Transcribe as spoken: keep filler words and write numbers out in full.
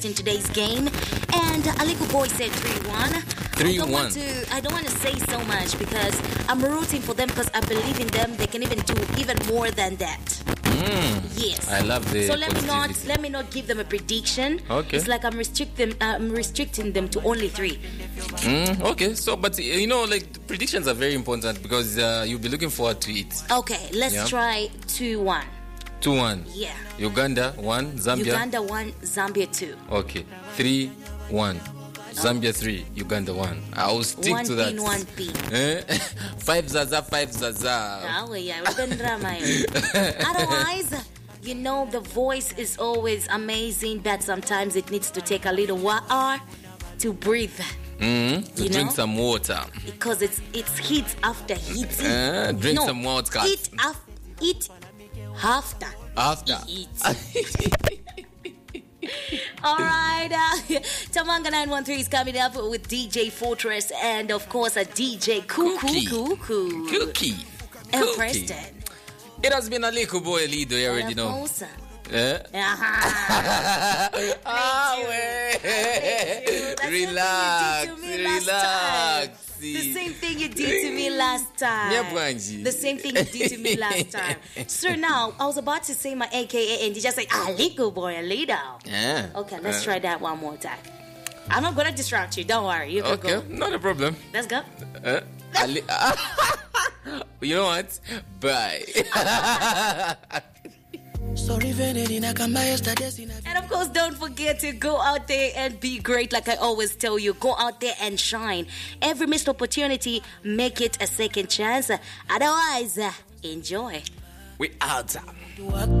in today's game, and Aliko Boy said three one. three one. I don't want to. I don't want to say so much because I'm rooting for them because I believe in them. They can even do even more than that. Mm. Yes. I love the. So let me not positivity. let me not give them a prediction. Okay. It's like I'm restricting I'm restricting them to only three. Mm, okay. So, but you know, like predictions are very important because uh, you'll be looking forward to it. Okay. Let's Yeah. try two one. Two one. Yeah. Uganda one. Zambia. Uganda one. Zambia two. Okay. Three one. Zambia three. Uganda one. I'll stick one to that. P, one P. Eh? Five zaza. Five zaza. Oh yeah, we've been drama. Otherwise, you know, the voice is always amazing, but sometimes it needs to take a little while to breathe. Mm, to You drink know? some water. Because it's it's heat after heat. Uh, drink no, some water. Eat af- eat after. After. Eat. All right, uh, Tamanga nine one three is coming up with D J Fortress and of course a D J Cuckoo Cookie. Cuckoo Cookie. and Cookie. Preston. It has been a little boy leader, you already know. Raposa. Eh? Uh-huh. Ah, you. wait. That's Relax, the thing you did to me last time. relax. The same thing you did to me last time. Yeah, Bwanji. The same thing you did to me last time. So now, I was about to say my A K A and you just say, ah, little boy, a leader. Yeah. Okay, let's Uh, try that one more time. I'm not going to distract you. Don't worry. You can Okay, go. not a problem. Let's go. Uh, Ali- you know what? Bye. And of course, don't forget to go out there and be great. Like I always tell you, go out there and shine. Every missed opportunity, make it a second chance. Otherwise, uh, enjoy. We out.